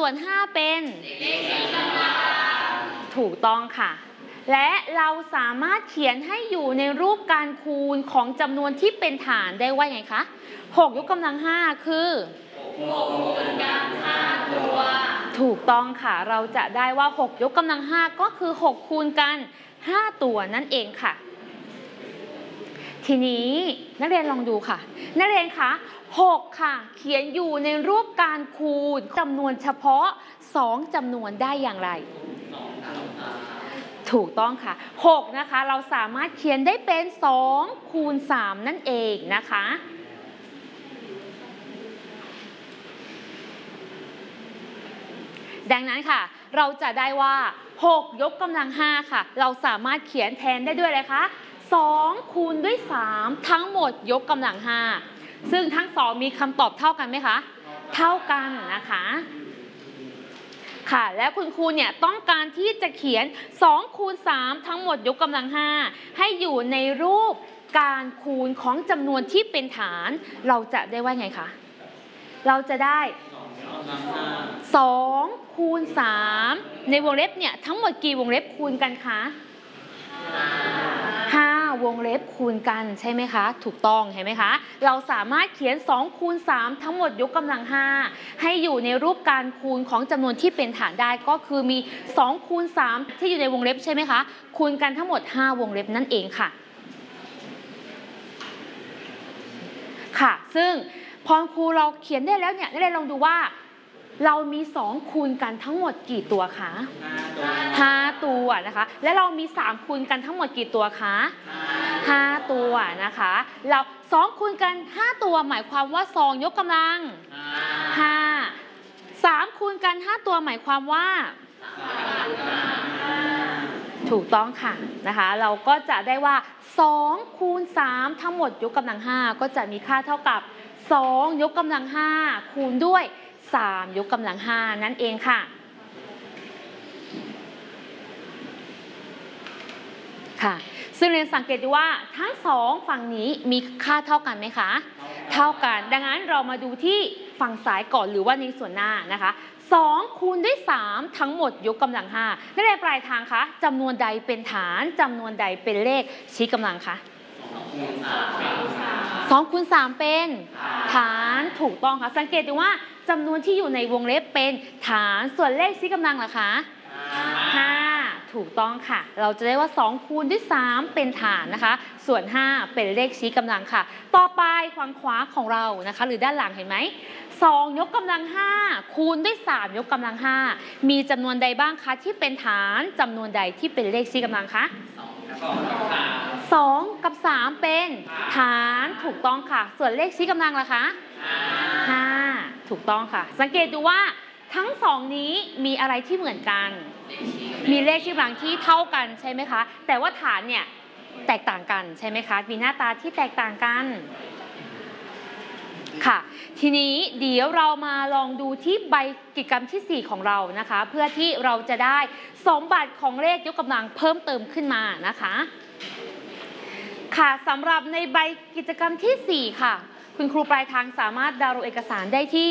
ส่วน 5 เป็นถูกต้องค่ะและเราสามารถเขียนให้อยู่ในรูปการคูณของจำนวนที่เป็นฐานได้ว่าไงคะ6 ยกกำลัง 5 คือ6 คูณกัน5 ตัวถูกต้องค่ะเราจะได้ว่า6 ยกกำลัง 5 ก็คือ6 คูณกัน5 ตัวนั่นเองค่ะทีนี้นักเรียนลองดูค่ะนักเรียนคะ6ค่ะเขียนอยู่ในรูปการคูณจำนวนเฉพาะ2จำนวนได้อย่างไรถูกต้องค่ะ6นะคะเราสามารถเขียนได้เป็น2คูณ3นั่นเองนะคะดังนั้นค่ะเราจะได้ว่า6 ยกกำลัง 5ค่ะเราสามารถเขียนแทนได้ด้วยอะไรคะ2คูณด้วย3ทั้งหมดยกกำลัง 5ซึ่งทั้ง2มีคำตอบเท่ากันไหมคะเท่ากันนะคะค่ะและคุณครูเนี่ยต้องการที่จะเขียน2คูณ3ทั้งหมดยกกำลัง 5ให้อยู่ในรูปการคูณของจำนวนที่เป็นฐานเราจะได้ว่าไงคะเราจะได้2คูณ3ในวงเล็บเนี่ยทั้งหมดกี่วงเล็บคูณกันคะ5วงเล็บคูณกันใช่ไหมคะถูกต้องเห็นไหมคะเราสามารถเขียน2คูณ3ทั้งหมดยกกำลัง 5ให้อยู่ในรูปการคูณของจำนวนที่เป็นฐานได้ก็คือมี2คูณ3ที่อยู่ในวงเล็บใช่ไหมคะคูณกันทั้งหมด5วงเล็บนั่นเองค่ะค่ะซึ่งพอครูเราเขียนได้แล้วเนี่ยนักเรียนลองดูว่าเรามี2คูณกันทั้งหมดกี่ตัวคะ5ตัวนะคะและเรามี3คูณกันทั้งหมดกี่ตัวคะ5ตัวนะคะเรา2คูณกัน5ตัวหมายความว่า2ยกกำลัง5 3คูณกัน5ตัวหมายความว่าถูกต้องค่ะนะคะเราก็จะได้ว่า2คูณ3ทั้งหมดยกกำลัง5ก็จะมีค่าเท่ากับ2ยกกำลัง5คูณด้วย3ยกกำลัง5นั่นเองค่ะค่ะซึ่งเรียนสังเกตดูว่าทั้ง2ฝั่งนี้มีค่าเท่ากันไหมคะเท่ากันดังนั้นเรามาดูที่ฝั่งซ้ายก่อนหรือว่าในส่วนหน้านะคะ2คูณด้วย3ทั้งหมดยกกำลัง5นักเรียนปลายทางคะจำนวนใดเป็นฐานจำนวนใดเป็นเลขชี้กำลังคะ2คูณ3เป็นฐานถูกต้องค่ะสังเกตดูว่าจำนวนที่อยู่ในวงเล็บเป็นฐานส่วนเลขชี้กำลังล่ะคะ5ถูกต้องค่ะเราจะได้ว่า2คูณด้วย3เป็นฐานนะคะส่วน5เป็นเลขชี้กำลังค่ะต่อไปฝั่งขวาของเรานะคะหรือด้านหลังเห็นไหม2ยกกำลัง5คูณด้วย3ยกกำลัง5มีจำนวนใดบ้างคะที่เป็นฐานจำนวนใดที่เป็นเลขชี้กำลังคะ2กับ3เป็นฐานถูกต้องค่ะส่วนเลขชี้กำลังล่ะคะ5ถูกต้องค่ะสังเกตดูว่าทั้ง2นี้มีอะไรที่เหมือนกันมีเลขชี้กำลังที่เท่ากันใช่ไหมคะแต่ว่าฐานเนี่ยแตกต่างกันใช่ไหมคะมีหน้าตาที่แตกต่างกันค่ะทีนี้เดี๋ยวเรามาลองดูที่ใบกิจกรรมที่4ของเรานะคะเพื่อที่เราจะได้สมบัติของเลขยกกำลังเพิ่มเติมขึ้นมานะคะค่ะสำหรับในใบกิจกรรมที่4ค่ะคุณครูปลายทางสามารถดาวน์โหลดเอกสารได้ที่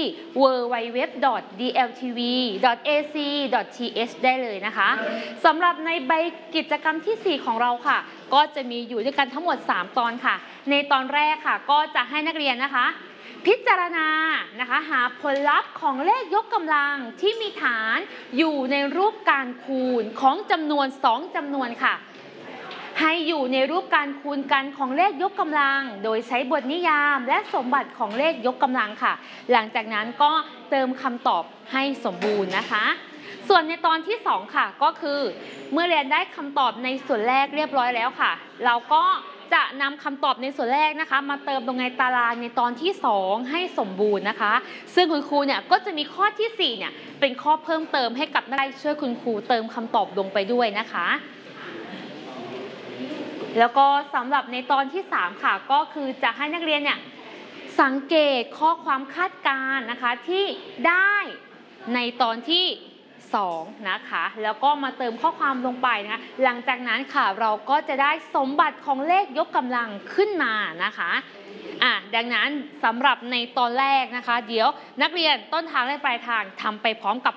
www.dltv.ac.th ได้เลยนะคะสำหรับในใบกิจกรรมที่4ของเราค่ะก็จะมีอยู่ด้วยกันทั้งหมด3ตอนค่ะในตอนแรกค่ะก็จะให้นักเรียนนะคะพิจารณานะคะหาผลลัพธ์ของเลขยกกำลังที่มีฐานอยู่ในรูปการคูณของจำนวน2จำนวนค่ะให้อยู่ในรูปการคูณกันของเลขยกกำลังโดยใช้บทนิยามและสมบัติของเลขยกกำลังค่ะหลังจากนั้นก็เติมคำตอบให้สมบูรณ์นะคะส่วนในตอนที่2ค่ะก็คือเมื่อเรียนได้คำตอบในส่วนแรกเรียบร้อยแล้วค่ะเราก็จะนำคำตอบในส่วนแรกนะคะมาเติมลงในตารางในตอนที่2ให้สมบูรณ์นะคะซึ่งคุณครูเนี่ยก็จะมีข้อที่4เนี่ยเป็นข้อเพิ่มเติมให้กับนักเรียนช่วยคุณครูเติมคำตอบลงไปด้วยนะคะแล้วก็สำหรับในตอนที่3ค่ะก็คือจะให้นักเรียนเนี่ยสังเกตข้อความคาดการณ์นะคะที่ได้ในตอนที่2นะคะแล้วก็มาเติมข้อความลงไปนะคะหลังจากนั้นค่ะเราก็จะได้สมบัติของเลขยกกำลังขึ้นมานะคะดังนั้นสำหรับในตอนแรกนะคะเดี๋ยวนักเรียนต้นทางและปลายทางทำไปพร้อมกับ